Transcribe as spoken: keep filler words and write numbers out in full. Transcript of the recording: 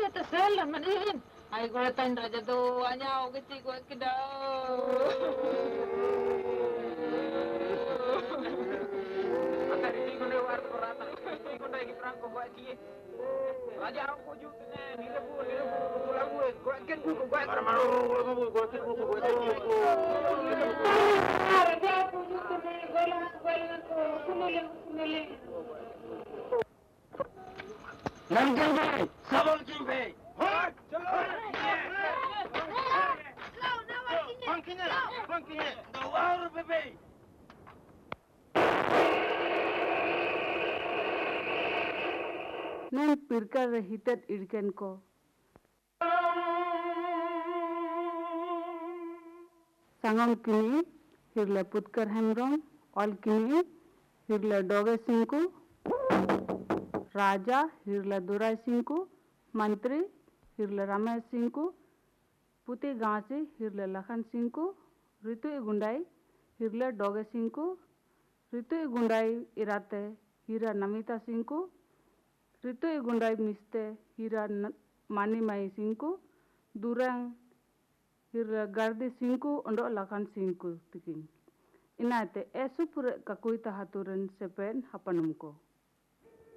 kata sel manin. Ay ko tan raja do anya o kiti ko kida. Ata ri ko ne war ko rata. Ko dai ki franco ko ki. Raja ko ju ne ni le bu ni le bu ko la bu ko ken ku ko ko mar mar ko bu ko ken ku ko ko raja ko ju ne gola gola ko sunele sunele. Namkin bhai, sabol king bhai. Hot! Chalo! No, no, banking it. Banking it. The water bhai. Nan pirka rahitat irken ko. Sangam kini hirle putkar hemrom, all kini hirle doge singku. राजा हिरला दुराई सिंह को, मंत्री हिरला रमेश सिंह को, पुते गांसी हिरला लखन सिंह को, ऋतु गुंडाई हिरला डोगे सिंह को, ऋतु गुंडाई इराते हीरा नमिता सिंह को, ऋतु गुंडाई मिस्ते हीरा मानी माई सिंह को, दुरंग हिरला गर्दी सिंह को, अंडो लखन सिंह को तिकिंग। इनाते ऐसु पूरे ककुई तहातुरन सेपेन हपनुम को।